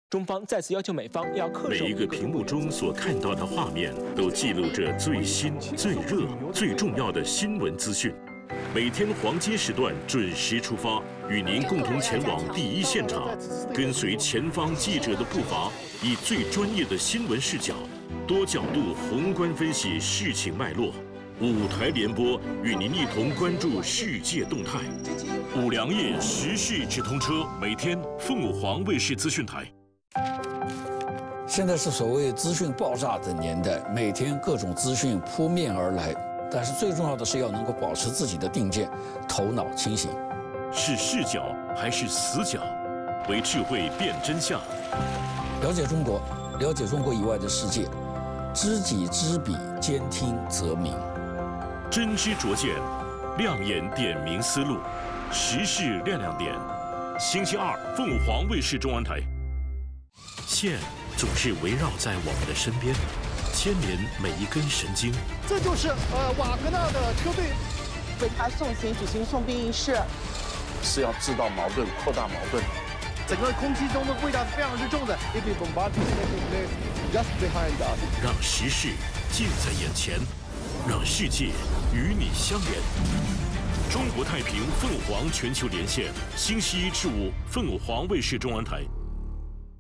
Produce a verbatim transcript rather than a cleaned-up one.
中方再次要求美方要恪守每一个屏幕中所看到的画面，都记录着最新、最热、最重要的新闻资讯。每天黄金时段准时出发，与您共同前往第一现场，跟随前方记者的步伐，以最专业的新闻视角，多角度宏观分析事情脉络。五台联播与您一同关注世界动态。五粮液时事直通车，每天凤凰卫视资讯台。 现在是所谓资讯爆炸的年代，每天各种资讯扑面而来，但是最重要的是要能够保持自己的定见，头脑清醒。 是视角还是死角？为智慧辨真相。 了解中国，了解中国以外的世界，知己知彼，兼听则明。 真知灼见，亮眼点明思路，时事亮亮点。星期二，凤凰卫视中文台。线总是围绕在我们的身边，牵连每一根神经。 这就是呃瓦格纳的车队为他送行举行送殡仪式， 是要制造矛盾、扩大矛盾。 整个空气中的味道是非常之重的。Just behind us， 让时事近在眼前，让世界与你相连。中国太平凤凰全球连线，星期一至五，凤凰卫视中文台。